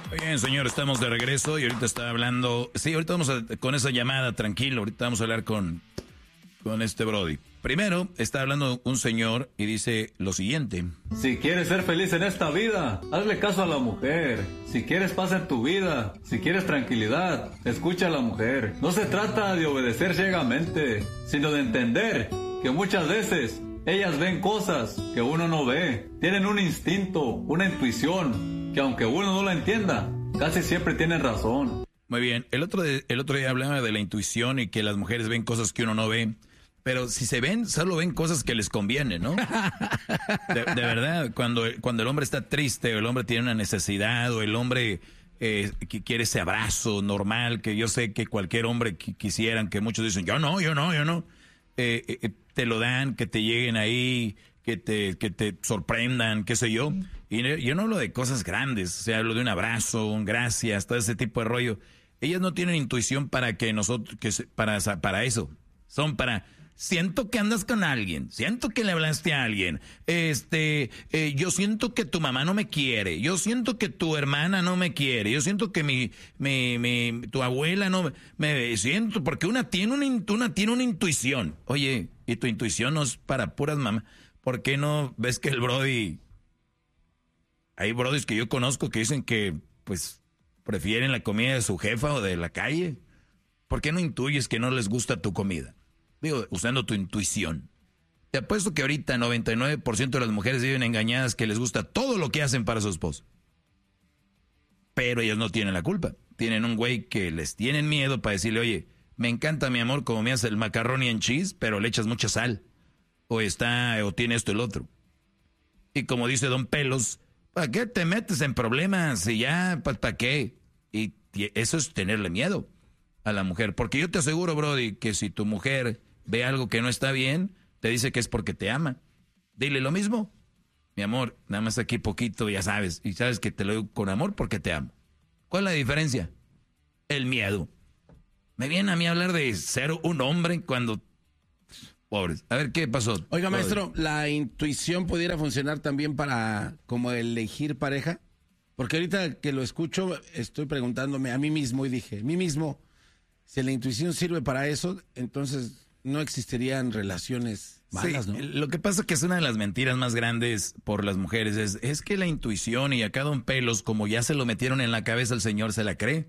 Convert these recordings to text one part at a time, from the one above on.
Bien, señor, estamos de regreso y ahorita está hablando... Sí, ahorita vamos con esa llamada, tranquilo, ahorita vamos a hablar con este Brody. Primero, está hablando un señor y dice lo siguiente. Si quieres ser feliz en esta vida, hazle caso a la mujer. Si quieres paz en tu vida, si quieres tranquilidad, escucha a la mujer. No se trata de obedecer ciegamente, sino de entender que muchas veces ellas ven cosas que uno no ve. Tienen un instinto, una intuición, que aunque uno no la entienda, casi siempre tienen razón. Muy bien, el otro día hablaba de la intuición y que las mujeres ven cosas que uno no ve. Pero si se ven, solo ven cosas que les conviene, ¿no? De verdad, cuando el hombre está triste, o el hombre tiene una necesidad, o el hombre que quiere ese abrazo normal, que yo sé que cualquier hombre quisieran, que muchos dicen, yo no. Te lo dan, que te lleguen ahí, que te sorprendan, qué sé yo. Y yo no hablo de cosas grandes, o sea, hablo de un abrazo, un gracias, todo ese tipo de rollo. Ellas no tienen intuición para para eso. Son para... Siento que andas con alguien, siento que le hablaste a alguien, yo siento que tu mamá no me quiere, yo siento que tu hermana no me quiere, yo siento que tu abuela no me siento, porque una tiene una intuición. Oye, y tu intuición no es para puras mamás. ¿Por qué no ves que el Brody, hay brodis que yo conozco que dicen que, pues, prefieren la comida de su jefa o de la calle? ¿Por qué no intuyes que no les gusta tu comida? Digo, usando tu intuición. Te apuesto que ahorita 99% de las mujeres viven engañadas que les gusta todo lo que hacen para su esposo. Pero ellas no tienen la culpa. Tienen un güey que les tienen miedo para decirle, oye, me encanta mi amor como me hace el macarroni en cheese, pero le echas mucha sal. O tiene esto y el otro. Y como dice Don Pelos, ¿para qué te metes en problemas? Y ya, ¿para qué? Y eso es tenerle miedo a la mujer. Porque yo te aseguro, Brody, que si tu mujer ve algo que no está bien, te dice que es porque te ama. Dile lo mismo. Mi amor, nada más aquí poquito, ya sabes. Y sabes que te lo digo con amor porque te amo. ¿Cuál es la diferencia? El miedo. Me viene a mí a hablar de ser un hombre cuando... Pobres. A ver, ¿qué pasó? Oiga, maestro, ¿la intuición pudiera funcionar también para como elegir pareja? Porque ahorita que lo escucho, estoy preguntándome a mí mismo y dije, si la intuición sirve para eso, entonces no existirían relaciones malas, sí, ¿no? Lo que pasa es que es una de las mentiras más grandes por las mujeres. Es que la intuición y acá Don Pelos, como ya se lo metieron en la cabeza, el señor se la cree.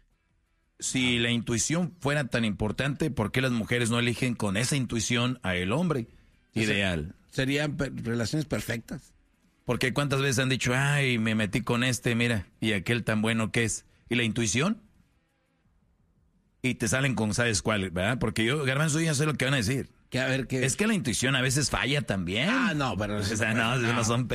Si la intuición fuera tan importante, ¿por qué las mujeres no eligen con esa intuición a el hombre ideal? Serían relaciones perfectas. Porque ¿cuántas veces han dicho, ay, me metí con mira, y aquel tan bueno que es? ¿Y la intuición? Y te salen con ¿sabes cuál? ¿Verdad? Porque yo, Garbanzo, ya sé lo que van a decir. Es que la intuición a veces falla también. No, pero... O sea, no son...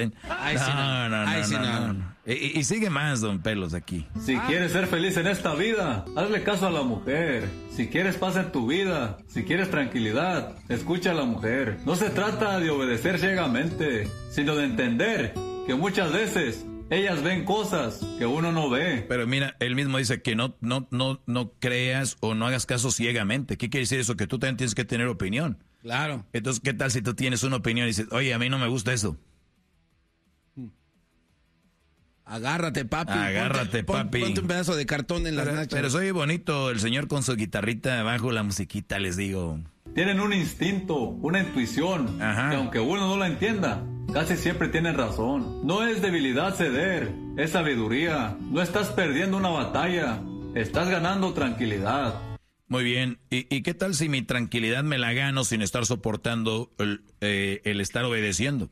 No. Y sigue más, Don Pelos, aquí. Si quieres ser feliz en esta vida, hazle caso a la mujer. Si quieres paz en tu vida, si quieres tranquilidad, escucha a la mujer. No se trata de obedecer ciegamente, sino de entender que muchas veces ellas ven cosas que uno no ve. Pero mira, él mismo dice que no creas o no hagas caso ciegamente. ¿Qué quiere decir eso? Que tú también tienes que tener opinión. Claro. Entonces, ¿qué tal si tú tienes una opinión y dices, oye, a mí no me gusta eso? Agárrate, papi. Papi. Ponte un pedazo de cartón en las nachas. Pero soy bonito, el señor con su guitarrita abajo, la musiquita, les digo. Tienen un instinto, una intuición, Ajá, que aunque uno no la entienda, casi siempre tienen razón. No es debilidad ceder, es sabiduría. No estás perdiendo una batalla, estás ganando tranquilidad. Muy bien. ¿Y qué tal si mi tranquilidad me la gano sin estar soportando el estar obedeciendo?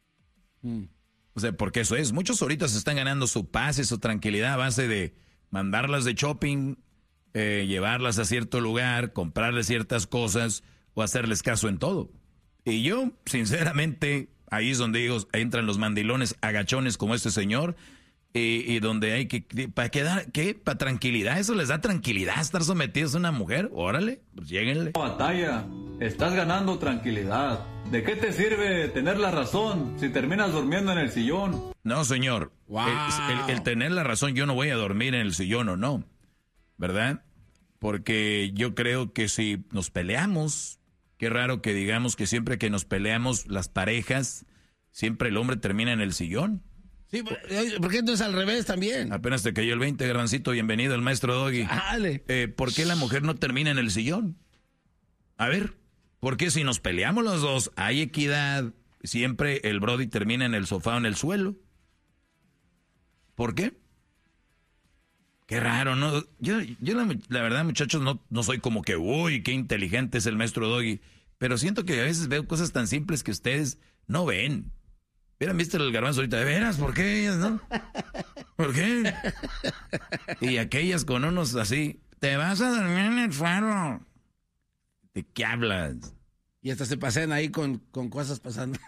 O sea, porque eso es. Muchos ahorita se están ganando su paz y su tranquilidad a base de mandarlas de shopping, llevarlas a cierto lugar, comprarles ciertas cosas o hacerles caso en todo. Y yo, sinceramente, ahí es donde digo, entran los mandilones agachones como este señor. Y donde hay que... ¿Para quedar? ¿Qué? ¿Para tranquilidad? ¿Eso les da tranquilidad estar sometidos a una mujer? Órale, pues lléguenle. Batalla, estás ganando tranquilidad. ¿De qué te sirve tener la razón si terminas durmiendo en el sillón? No, señor. Wow. El tener la razón, yo no voy a dormir en el sillón o no. ¿Verdad? Porque yo creo que si nos peleamos, qué raro que digamos que siempre que nos peleamos las parejas, siempre el hombre termina en el sillón. Sí, ¿por qué entonces al revés también? Apenas te cayó el 20, Garbancito, bienvenido el maestro Doggy. Dale. ¿Por qué la mujer no termina en el sillón? A ver, ¿por qué si nos peleamos los dos, hay equidad, siempre el brody termina en el sofá o en el suelo? ¿Por qué? Qué raro, ¿no? Yo la verdad, muchachos, no soy como que, uy, qué inteligente es el maestro Doggy, pero siento que a veces veo cosas tan simples que ustedes no ven. Hubieran visto el Garbanzo ahorita, ¿de veras? ¿Por qué ellas, no? ¿Por qué? Y aquellas con unos así, te vas a dormir en el faro. ¿De qué hablas? Y hasta se pasean ahí con cosas pasando.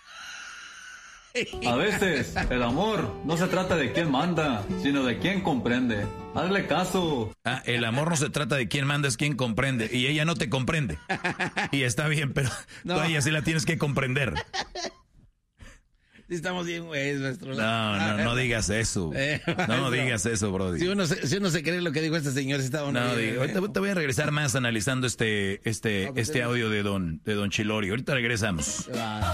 A veces, el amor no se trata de quién manda, sino de quién comprende. Hazle caso. Ah, el amor no se trata de quién manda, es quién comprende. Y ella no te comprende. Y está bien, pero no. Tú a ella sí la tienes que comprender. Sí, estamos bien, güey, nuestro. No digas eso. No digas eso, brody. Si uno se cree lo que dijo este señor, si está uno bien. Ahorita te voy a regresar más analizando este audio de don Chilorio. Ahorita regresamos.